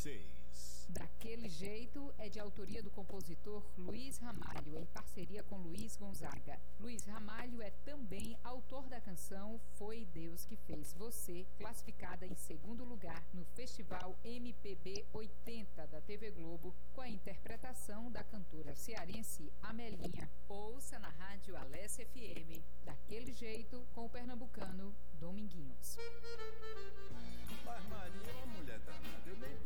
96. Daquele Jeito é de autoria do compositor Luiz Ramalho, em parceria com Luiz Gonzaga. Luiz Ramalho é também autor da canção Foi Deus que Fez Você, classificada em segundo lugar no Festival MPB 80 da TV Globo, com a interpretação da cantora cearense Amelinha. Ouça na rádio Alesse FM, Daquele Jeito, com o pernambucano Dominguinhos. Mas Maria,